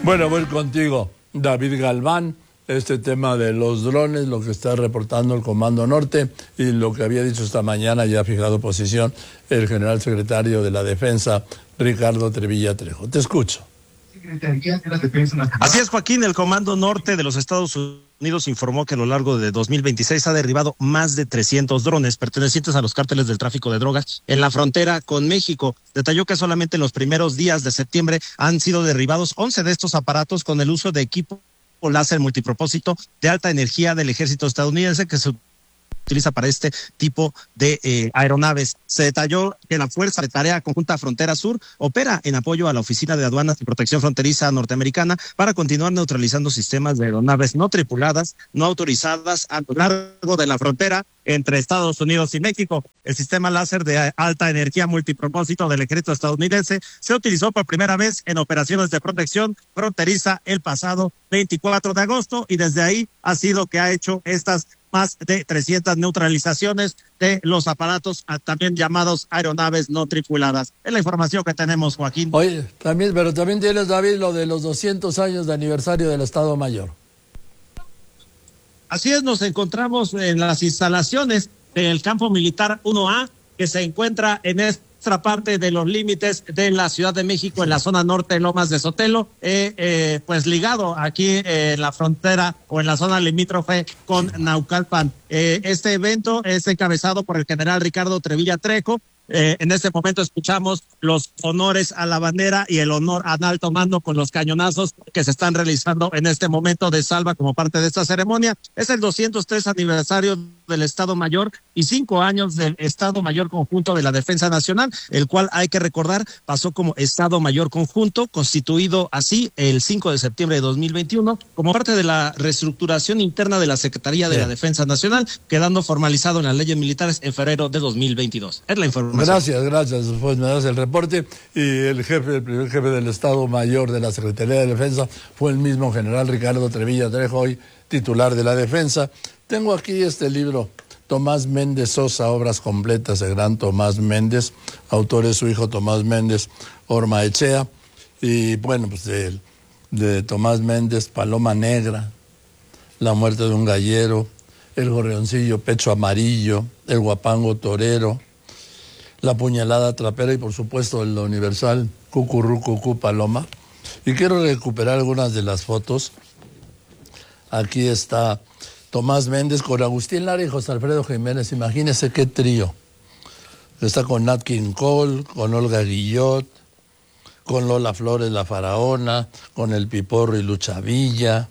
Bueno, voy contigo, David Galván. Este tema de los drones, lo que está reportando el Comando Norte y lo que había dicho esta mañana, ya ha fijado posición el general secretario de la Defensa, Ricardo Trevilla Trejo. Te escucho. Así es, Joaquín. El Comando Norte de los Estados Unidos informó que a lo largo de 2026 ha derribado más de 300 drones pertenecientes a los cárteles del tráfico de drogas en la frontera con México. Detalló que solamente en los primeros días de septiembre han sido derribados 11 de estos aparatos con el uso de equipo láser multipropósito de alta energía del ejército estadounidense que se utiliza para este tipo de aeronaves. Se detalló que la Fuerza de Tarea Conjunta Frontera Sur opera en apoyo a la Oficina de Aduanas y Protección Fronteriza norteamericana para continuar neutralizando sistemas de aeronaves no tripuladas, no autorizadas a lo largo de la frontera entre Estados Unidos y México. El sistema láser de alta energía multipropósito del ejército estadounidense se utilizó por primera vez en operaciones de protección fronteriza el pasado 24 de agosto y desde ahí ha sido que ha hecho estas más de 300 neutralizaciones de los aparatos también llamados aeronaves no tripuladas. Es la información que tenemos, Joaquín. Oye, pero también tienes, David, lo de los 200 años de aniversario del Estado Mayor. Así es, nos encontramos en las instalaciones del campo militar 1A, que se encuentra en esta parte de los límites de la Ciudad de México, en la zona norte de Lomas de Sotelo, pues ligado aquí en la frontera o en la zona limítrofe con Naucalpan. Este evento es encabezado por el general Ricardo Trevilla Trejo. En este momento escuchamos los honores a la bandera y el honor al alto mando con los cañonazos que se están realizando en este momento de salva como parte de esta ceremonia. Es el 203 aniversario del Estado Mayor y 5 años del Estado Mayor Conjunto de la Defensa Nacional, el cual, hay que recordar, pasó como Estado Mayor Conjunto, constituido así el 5 de septiembre de 2021 como parte de la reestructuración interna de la Secretaría de la Defensa Nacional, quedando formalizado en las leyes militares en febrero de 2022. Es la información. Gracias. Pues me das el reporte. Y el primer jefe del Estado Mayor de la Secretaría de Defensa fue el mismo general Ricardo Trevilla Trejo, hoy titular de la Defensa. Tengo aquí este libro, Tomás Méndez Sosa, obras completas de gran Tomás Méndez, autor es su hijo Tomás Méndez Ormaechea. Y bueno, pues de Tomás Méndez, Paloma Negra, La muerte de un gallero, El gorrioncillo Pecho Amarillo, El guapango torero, La puñalada trapera y por supuesto el universal Cucurú Cucú Paloma. Y quiero recuperar algunas de las fotos. Aquí está Tomás Méndez con Agustín Lara y José Alfredo Jiménez. Imagínense qué trío. Está con Nat King Cole, con Olga Guillot, con Lola Flores la Faraona, con El Piporro y Lucha Villa,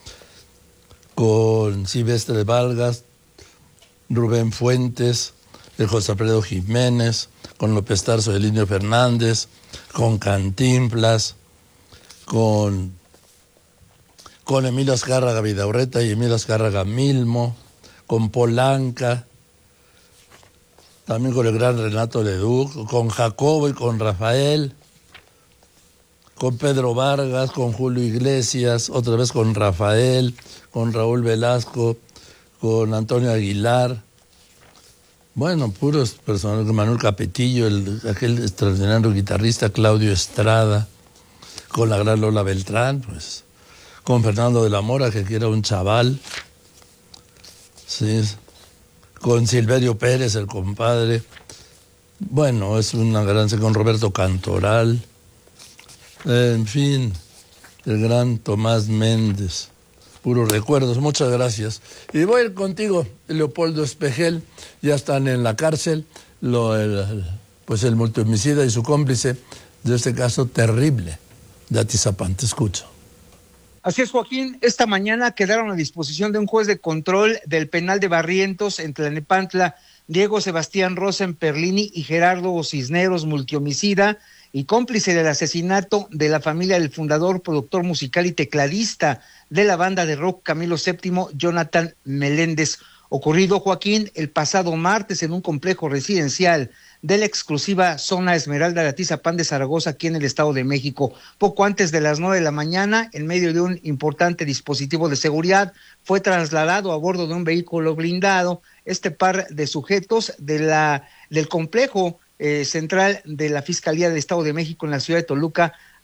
con Silvestre Vargas, Rubén Fuentes, de José Alfredo Jiménez, con López Tarso y Elinio Fernández, con Cantinflas, con Emilio Azcárraga Vidaurreta y Emilio Azcárraga Milmo, con Polanca, también con el gran Renato Leduc, con Jacobo y con Rafael, con Pedro Vargas, con Julio Iglesias, otra vez con Rafael, con Raúl Velasco, con Antonio Aguilar. Bueno, puros personajes, Manuel Capetillo, aquel extraordinario guitarrista Claudio Estrada, con la gran Lola Beltrán, pues, con Fernando de la Mora, que era un chaval, sí, con Silverio Pérez, el compadre. Bueno, es una gran, con Roberto Cantoral, en fin, el gran Tomás Méndez. Puros recuerdos, muchas gracias. Y voy a ir contigo, Leopoldo Espejel, ya están en la cárcel, pues el multihomicida y su cómplice de este caso terrible de Atizapán. Te escucho. Así es, Joaquín. Esta mañana quedaron a disposición de un juez de control del penal de Barrientos en Tlalnepantla, Diego Sebastián Rosen Perlini y Gerardo Cisneros, multihomicida y cómplice del asesinato de la familia del fundador, productor musical y tecladista de la banda de rock Camilo VII, Jonathan Meléndez. Ocurrido, Joaquín, el pasado martes en un complejo residencial de la exclusiva zona Esmeralda de Atizapán de Zaragoza, aquí en el Estado de México. Poco antes de las 9 de la mañana, en medio de un importante dispositivo de seguridad, fue trasladado a bordo de un vehículo blindado este par de sujetos del complejo central de la Fiscalía del Estado de México en la ciudad de Toluca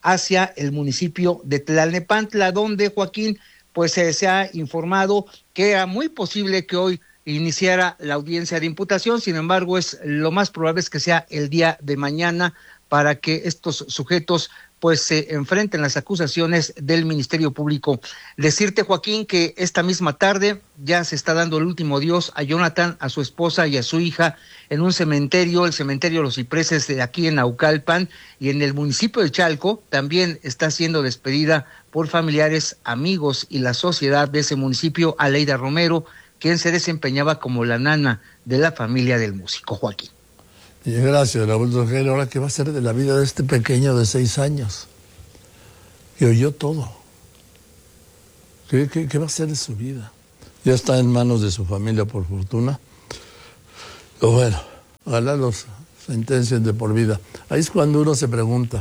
hacia el municipio de Tlalnepantla, donde, Joaquín, pues se ha informado que era muy posible que hoy iniciara la audiencia de imputación. Sin embargo, lo más probable es que sea el día de mañana para que estos sujetos pues se enfrenten las acusaciones del Ministerio Público. Decirte, Joaquín, que esta misma tarde ya se está dando el último adiós a Jonathan, a su esposa y a su hija en un cementerio, el cementerio Los Cipreses de aquí en Naucalpan, y en el municipio de Chalco también está siendo despedida por familiares, amigos y la sociedad de ese municipio, Aleida Romero, quien se desempeñaba como la nana de la familia del músico, Joaquín. Y gracias, Raúl Rogel. Ahora, ¿qué va a ser de la vida de este pequeño de 6 años? Que oyó todo. ¿Qué va a ser de su vida? Ya está en manos de su familia, por fortuna. Pero bueno, ojalá los sentencien de por vida. Ahí es cuando uno se pregunta,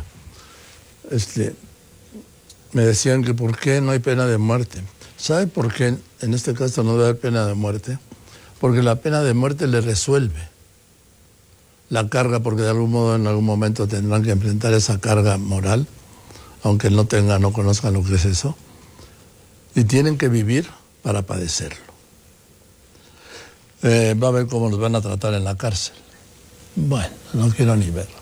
me decían que ¿por qué no hay pena de muerte? ¿Sabe por qué en este caso no debe haber pena de muerte? Porque la pena de muerte le resuelve la carga, porque de algún modo en algún momento tendrán que enfrentar esa carga moral, aunque no conozcan lo que es eso, y tienen que vivir para padecerlo. Va a ver cómo los van a tratar en la cárcel. Bueno, no quiero ni verlo.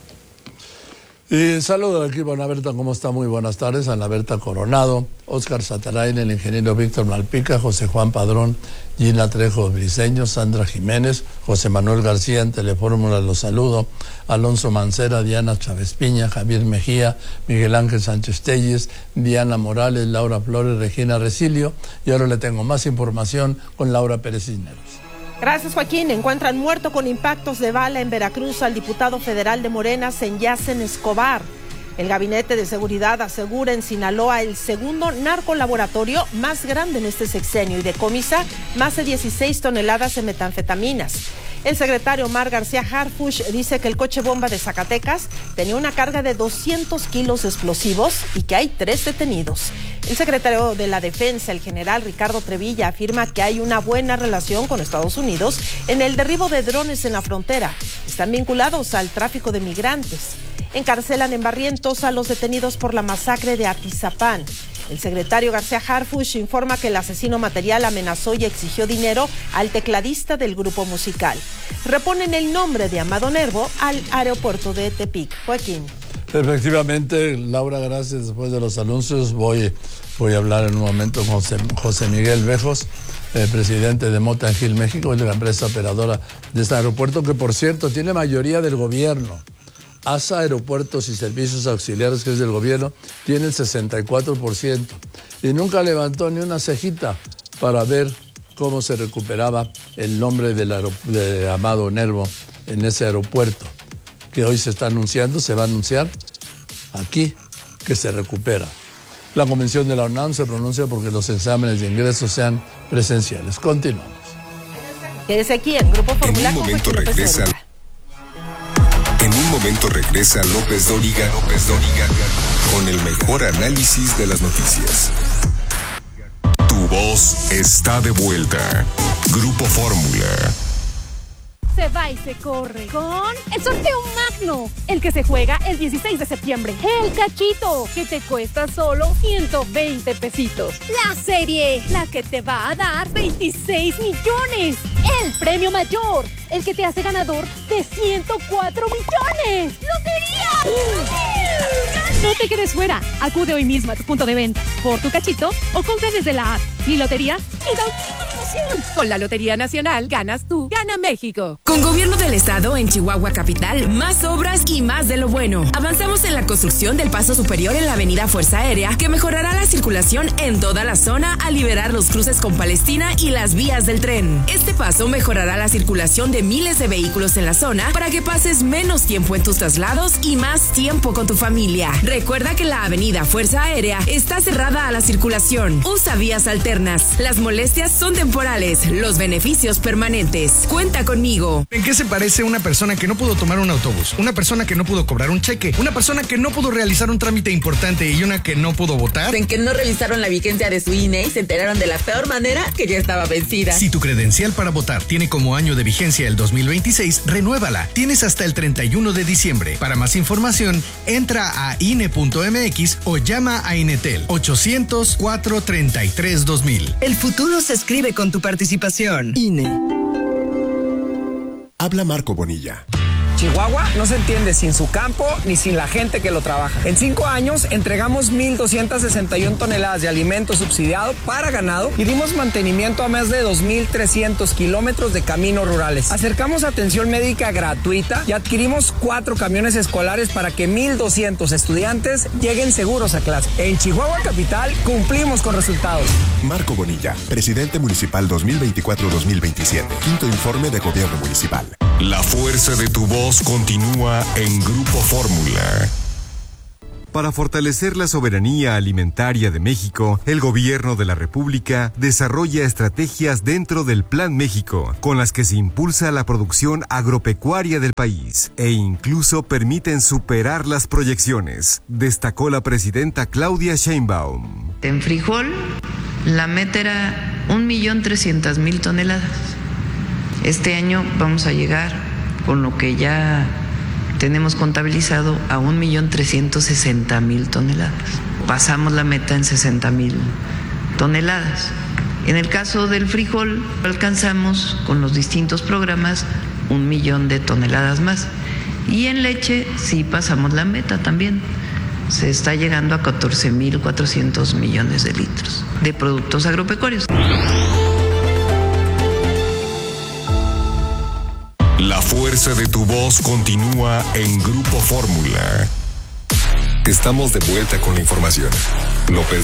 Y saludo al equipo Ana Berta, ¿cómo está? Muy buenas tardes. Ana Berta Coronado, Óscar Satarain, el ingeniero Víctor Malpica, José Juan Padrón, Gina Trejo Briceño, Sandra Jiménez, José Manuel García en Telefórmula, los saludo, Alonso Mancera, Diana Chávez Piña, Javier Mejía, Miguel Ángel Sánchez Telles, Diana Morales, Laura Flores, Regina Recilio, y ahora le tengo más información con Laura Pérez Cisneros. Gracias, Joaquín. Encuentran muerto con impactos de bala en Veracruz al diputado federal de Morena, Senyacen Escobar. El Gabinete de Seguridad asegura en Sinaloa el segundo narcolaboratorio más grande en este sexenio y decomisa más de 16 toneladas de metanfetaminas. El secretario Omar García Harfuch dice que el coche bomba de Zacatecas tenía una carga de 200 kilos de explosivos y que hay 3 detenidos. El secretario de la Defensa, el general Ricardo Trevilla, afirma que hay una buena relación con Estados Unidos en el derribo de drones en la frontera. Están vinculados al tráfico de migrantes. Encarcelan en Barrientos a los detenidos por la masacre de Atizapán. El secretario García Harfuch informa que el asesino material amenazó y exigió dinero al tecladista del grupo musical. Reponen el nombre de Amado Nervo al aeropuerto de Tepic. Joaquín. Efectivamente, Laura, gracias. Después de los anuncios voy a hablar en un momento con José Miguel Bejos, presidente de Mota Gil México, es la empresa operadora de este aeropuerto, que por cierto tiene mayoría del gobierno. ASA Aeropuertos y Servicios Auxiliares, que es del gobierno, tiene el 64% y nunca levantó ni una cejita para ver cómo se recuperaba el nombre de Amado Nervo en ese aeropuerto, que hoy se está anunciando, se va a anunciar aquí que se recupera. La Convención de la UNAM se pronuncia porque los exámenes de ingreso sean presenciales. Continuamos. Quédese aquí en Grupo Fórmula. En un momento regresa López Dóriga con el mejor análisis de las noticias. Tu voz está de vuelta. Grupo Fórmula. Se va y se corre con el sorteo magno, el que se juega el 16 de septiembre. El cachito, que te cuesta solo 120 pesitos. La serie, la que te va a dar 26 millones. El premio mayor, el que te hace ganador de 104 millones. ¡Lotería! No te quedes fuera. Acude hoy mismo a tu punto de venta por tu cachito o compra desde la app. Mi lotería y da con la Lotería Nacional ganas tú, gana México. Con Gobierno del Estado en Chihuahua Capital, más obras y más de lo bueno. Avanzamos en la construcción del paso superior en la avenida Fuerza Aérea, que mejorará la circulación en toda la zona al liberar los cruces con Palestina y las vías del tren. Este paso mejorará la circulación de miles de vehículos en la zona para que pases menos tiempo en tus traslados y más tiempo con tu familia. Recuerda que la avenida Fuerza Aérea está cerrada a la circulación. Usa vías alternas. Las molestias son temporales laborales, los beneficios permanentes. Cuenta conmigo. ¿En qué se parece una persona que no pudo tomar un autobús? Una persona que no pudo cobrar un cheque, una persona que no pudo realizar un trámite importante y una que no pudo votar. En que no revisaron la vigencia de su INE y se enteraron de la peor manera que ya estaba vencida. Si tu credencial para votar tiene como año de vigencia el 2026, renuévala. Tienes hasta el 31 de diciembre. Para más información, entra a INE.mx o llama a Inetel 800-433-2000. El futuro se escribe con tu participación. INE. Habla Marco Bonilla. Chihuahua no se entiende sin su campo ni sin la gente que lo trabaja. En 5 años entregamos 1,261 toneladas de alimento subsidiado para ganado y dimos mantenimiento a más de 2,300 kilómetros de caminos rurales. Acercamos atención médica gratuita y adquirimos 4 camiones escolares para que 1,200 estudiantes lleguen seguros a clase. En Chihuahua Capital cumplimos con resultados. Marco Bonilla, presidente municipal 2024-2027. Quinto informe de gobierno municipal. La fuerza de tu voz continúa en Grupo Fórmula. Para fortalecer la soberanía alimentaria de México, el Gobierno de la República desarrolla estrategias dentro del Plan México, con las que se impulsa la producción agropecuaria del país e incluso permiten superar las proyecciones, destacó la presidenta Claudia Sheinbaum. En frijol, la meta era 1,300,000 toneladas. Este año vamos a llegar, con lo que ya tenemos contabilizado, a 1,360,000 toneladas. Pasamos la meta en 60,000 toneladas. En el caso del frijol, alcanzamos con los distintos programas 1,000,000 de toneladas más. Y en leche sí pasamos la meta también. Se está llegando a 14,400 millones de litros de productos agropecuarios. La fuerza de tu voz continúa en Grupo Fórmula. Estamos de vuelta con la información. López